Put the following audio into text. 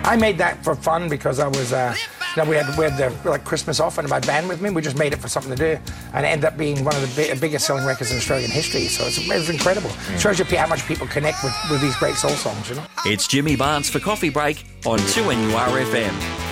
I made that for fun because I was, we had the Christmas off and my band with me. We just made it for something to do, and it ended up being one of the biggest selling records in Australian history. So it's incredible. It shows you how much people connect with these great soul songs. You know. It's Jimmy Barnes for Coffee Break on 2NURFM.